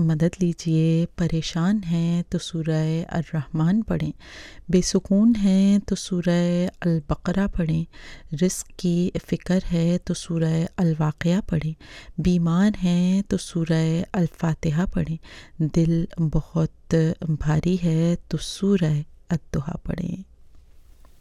मदद लीजिए। परेशान हैं तो सूरह अर्रहमान पढ़ें, बेसुकून हैं तो सूरह अल-बक़रा पढ़ें, रिज़्क़ की फ़िक्र है तो सूरह अल-वाक़िया पढ़ें, बीमार हैं तो सूरह अल-फ़ातिहा पढ़ें, दिल बहुत भारी है तो सूरह अद-दुहा पढ़ें।